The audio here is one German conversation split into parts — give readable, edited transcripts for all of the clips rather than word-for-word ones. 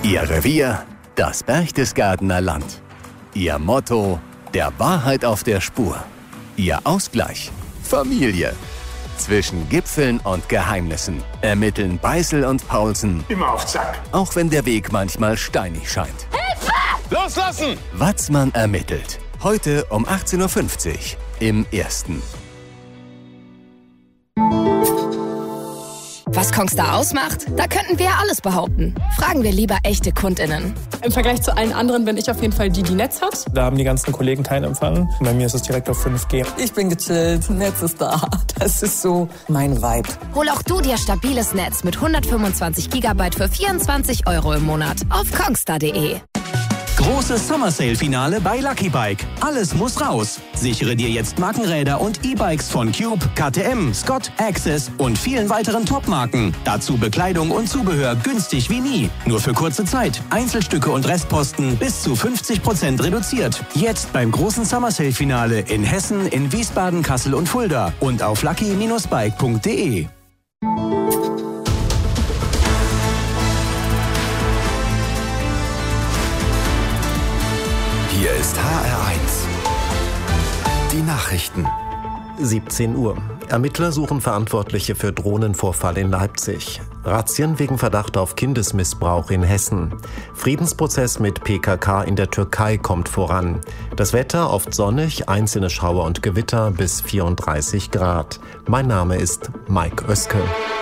Ihr Revier, das Berchtesgadener Land. Ihr Motto, der Wahrheit auf der Spur. Ihr Ausgleich, Familie. Zwischen Gipfeln und Geheimnissen ermitteln Beißel und Paulsen. Immer auf Zack. Auch wenn der Weg manchmal steinig scheint. Hilfe! Loslassen! Watzmann ermittelt. Heute um 18.50 Uhr im Ersten. Was Kongstar ausmacht? Da könnten wir ja alles behaupten. Fragen wir lieber echte KundInnen. Im Vergleich zu allen anderen bin ich auf jeden Fall die Netz hat. Da haben die ganzen Kollegen keinen Empfang. Bei mir ist es direkt auf 5G. Ich bin gechillt, Netz ist da. Das ist so mein Vibe. Hol auch du dir stabiles Netz mit 125 GB für 24 € im Monat auf kongstar.de. Großes Summer Sale Finale bei Lucky Bike. Alles muss raus. Sichere dir jetzt Markenräder und E-Bikes von Cube, KTM, Scott, Access und vielen weiteren Top-Marken. Dazu Bekleidung und Zubehör günstig wie nie. Nur für kurze Zeit. Einzelstücke und Restposten bis zu 50% reduziert. Jetzt beim großen Summer Sale Finale in Hessen, in Wiesbaden, Kassel und Fulda und auf lucky-bike.de. Hier ist HR1. Die Nachrichten. 17 Uhr. Ermittler suchen Verantwortliche für Drohnenvorfall in Leipzig. Razzien wegen Verdacht auf Kindesmissbrauch in Hessen. Friedensprozess mit PKK in der Türkei kommt voran. Das Wetter oft sonnig, einzelne Schauer und Gewitter bis 34 Grad. Mein Name ist Mike Oeske.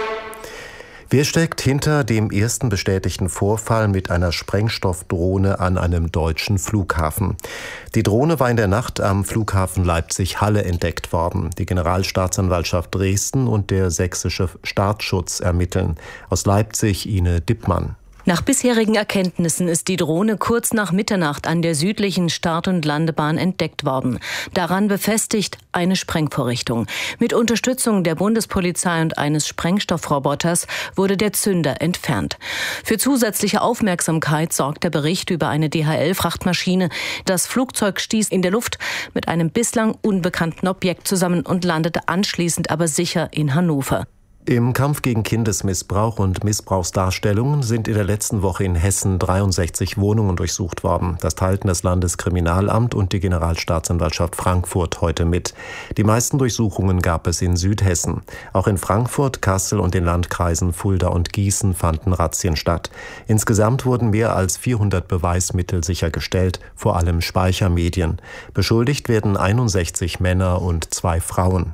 Wer steckt hinter dem ersten bestätigten Vorfall mit einer Sprengstoffdrohne an einem deutschen Flughafen? Die Drohne war in der Nacht am Flughafen Leipzig-Halle entdeckt worden. Die Generalstaatsanwaltschaft Dresden und der sächsische Staatsschutz ermitteln. Aus Leipzig Ine Dippmann. Nach bisherigen Erkenntnissen ist die Drohne kurz nach Mitternacht an der südlichen Start- und Landebahn entdeckt worden. Daran befestigt eine Sprengvorrichtung. Mit Unterstützung der Bundespolizei und eines Sprengstoffroboters wurde der Zünder entfernt. Für zusätzliche Aufmerksamkeit sorgt der Bericht über eine DHL-Frachtmaschine. Das Flugzeug stieß in der Luft mit einem bislang unbekannten Objekt zusammen und landete anschließend aber sicher in Hannover. Im Kampf gegen Kindesmissbrauch und Missbrauchsdarstellungen sind in der letzten Woche in Hessen 63 Wohnungen durchsucht worden. Das teilten das Landeskriminalamt und die Generalstaatsanwaltschaft Frankfurt heute mit. Die meisten Durchsuchungen gab es in Südhessen. Auch in Frankfurt, Kassel und den Landkreisen Fulda und Gießen fanden Razzien statt. Insgesamt wurden mehr als 400 Beweismittel sichergestellt, vor allem Speichermedien. Beschuldigt werden 61 Männer und 2 Frauen.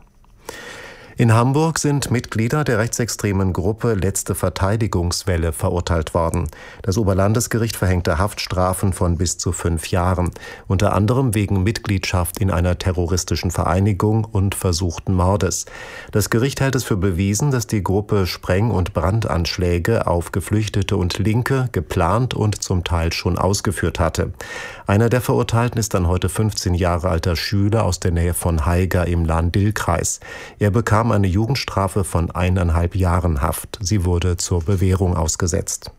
In Hamburg sind Mitglieder der rechtsextremen Gruppe Letzte Verteidigungswelle verurteilt worden. Das Oberlandesgericht verhängte Haftstrafen von bis zu 5 Jahren, unter anderem wegen Mitgliedschaft in einer terroristischen Vereinigung und versuchten Mordes. Das Gericht hält es für bewiesen, dass die Gruppe Spreng- und Brandanschläge auf Geflüchtete und Linke geplant und zum Teil schon ausgeführt hatte. Einer der Verurteilten ist ein heute 15 Jahre alter Schüler aus der Nähe von Haiger im Lahn-Dill-Kreis. Er bekam eine Jugendstrafe von 1,5 Jahren Haft. Sie wurde zur Bewährung ausgesetzt.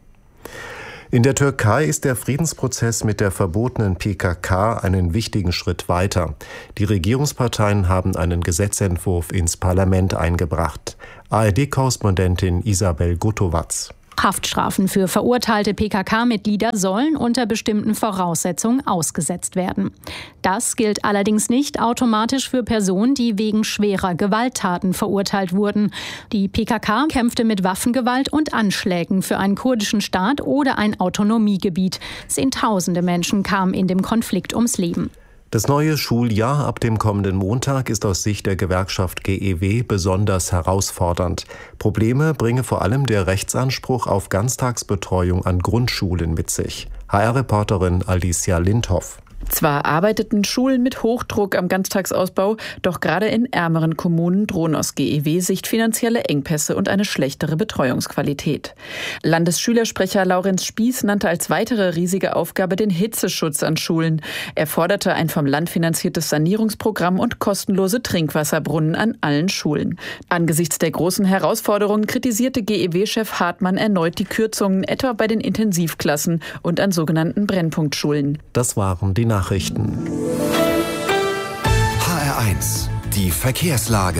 In der Türkei ist der Friedensprozess mit der verbotenen PKK einen wichtigen Schritt weiter. Die Regierungsparteien haben einen Gesetzentwurf ins Parlament eingebracht. ARD-Korrespondentin Isabel Gutowatz. Haftstrafen für verurteilte PKK-Mitglieder sollen unter bestimmten Voraussetzungen ausgesetzt werden. Das gilt allerdings nicht automatisch für Personen, die wegen schwerer Gewalttaten verurteilt wurden. Die PKK kämpfte mit Waffengewalt und Anschlägen für einen kurdischen Staat oder ein Autonomiegebiet. Zehntausende Menschen kamen in dem Konflikt ums Leben. Das neue Schuljahr ab dem kommenden Montag ist aus Sicht der Gewerkschaft GEW besonders herausfordernd. Probleme bringe vor allem der Rechtsanspruch auf Ganztagsbetreuung an Grundschulen mit sich. HR-Reporterin Alicia Lindhoff. Zwar arbeiteten Schulen mit Hochdruck am Ganztagsausbau, doch gerade in ärmeren Kommunen drohen aus GEW-Sicht finanzielle Engpässe und eine schlechtere Betreuungsqualität. Landesschülersprecher Laurenz Spieß nannte als weitere riesige Aufgabe den Hitzeschutz an Schulen. Er forderte ein vom Land finanziertes Sanierungsprogramm und kostenlose Trinkwasserbrunnen an allen Schulen. Angesichts der großen Herausforderungen kritisierte GEW-Chef Hartmann erneut die Kürzungen, etwa bei den Intensivklassen und an sogenannten Brennpunktschulen. Das waren die Nachrichten. HR1, die Verkehrslage.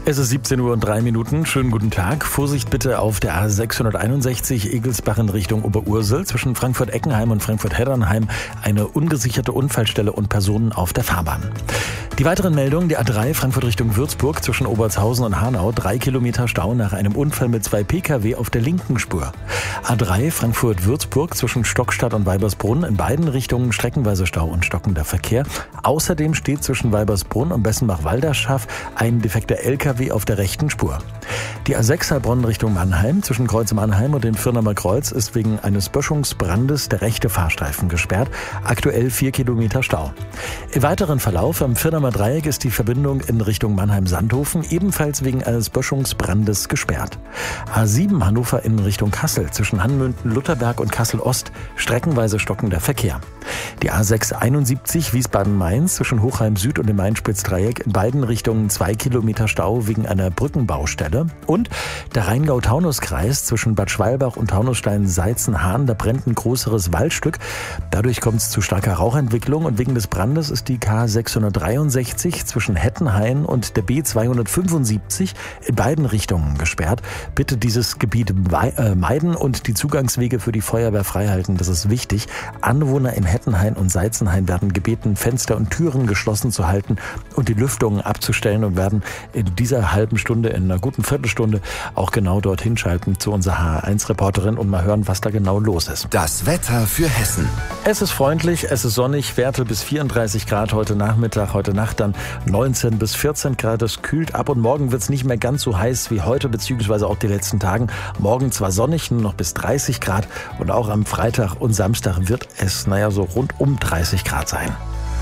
Es ist 17:03 Uhr. Schönen guten Tag. Vorsicht bitte auf der A661 Egelsbach in Richtung Oberursel. Zwischen Frankfurt-Eckenheim und Frankfurt-Heddernheim eine ungesicherte Unfallstelle und Personen auf der Fahrbahn. Die weiteren Meldungen: Die A3 Frankfurt Richtung Würzburg zwischen Obertshausen und Hanau. 3 Kilometer Stau nach einem Unfall mit 2 Pkw auf der linken Spur. A3 Frankfurt-Würzburg zwischen Stockstadt und Weibersbrunn. In beiden Richtungen streckenweise Stau und stockender Verkehr. Außerdem steht zwischen Weibersbrunn und Bessenbach-Walderschaff ein defekter LKW auf der rechten Spur. Die A6 Heilbronn Richtung Mannheim zwischen Kreuz Mannheim und dem Firnamer Kreuz ist wegen eines Böschungsbrandes der rechte Fahrstreifen gesperrt. Aktuell 4 Kilometer Stau. Im weiteren Verlauf am Firnamer Dreieck ist die Verbindung in Richtung Mannheim-Sandhofen ebenfalls wegen eines Böschungsbrandes gesperrt. A7 Hannover in Richtung Kassel zwischen Hanmünden-Lutherberg und Kassel-Ost streckenweise stockender Verkehr. Die A6 71 Wiesbaden-Mainz zwischen Hochheim Süd und dem Main-Spitz-Dreieck in beiden Richtungen 2 Kilometer Stau wegen einer Brückenbaustelle. Und der Rheingau-Taunus-Kreis zwischen Bad Schwalbach und Taunusstein-Seizen-Hahn, da brennt ein größeres Waldstück. Dadurch kommt es zu starker Rauchentwicklung und wegen des Brandes ist die K663 zwischen Hettenhain und der B275 in beiden Richtungen gesperrt. Bitte dieses Gebiet meiden und die Zugangswege für die Feuerwehr freihalten. Das ist wichtig. Anwohner in Hettenhain und Seizenhain werden gebeten, Fenster und Türen geschlossen zu halten und die Lüftungen abzustellen und werden in dieser halben Stunde, in einer guten Viertelstunde auch genau dorthin schalten zu unserer HR1-Reporterin und mal hören, was da genau los ist. Das Wetter für Hessen. Es ist freundlich, es ist sonnig, Werte bis 34 Grad heute Nachmittag, heute Nacht dann 19 bis 14 Grad. Es kühlt ab und morgen wird es nicht mehr ganz so heiß wie heute, beziehungsweise auch die letzten Tagen. Morgen zwar sonnig, nur noch bis 30 Grad und auch am Freitag und Samstag wird es, so rund um 30 Grad sein.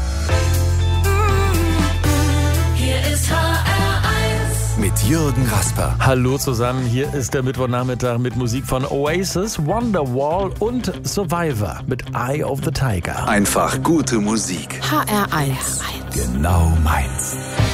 Hier ist HR1 mit Jürgen Rasper. Hallo zusammen, hier ist der Mittwochnachmittag mit Musik von Oasis, Wonderwall und Survivor mit Eye of the Tiger. Einfach gute Musik. HR1. Genau meins.